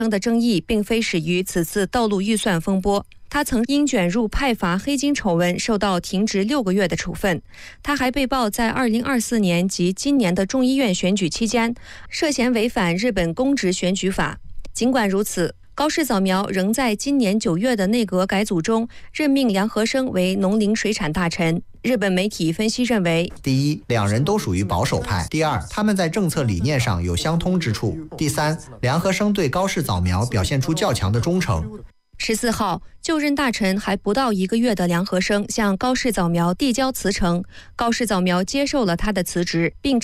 的争议并非始于此次道路预算风波。他曾因卷入派阀黑金丑闻受到停职6个月的处分。他还被曝在2024年及今年的众议院选举期间，涉嫌违反日本公职选举法。尽管如此，高市早苗仍在今年9月的内阁改组中任命梁和生为农林水产大臣。日本媒体分析认为， 第一，两人都属于保守派；第二，他们在政策理念上有相通之处；第三，梁和生对高市早苗表现出较强的忠诚。 14号，就任大臣还不到1个月的梁和生向高市早苗递交辞呈，高市早苗接受了他的辞职，并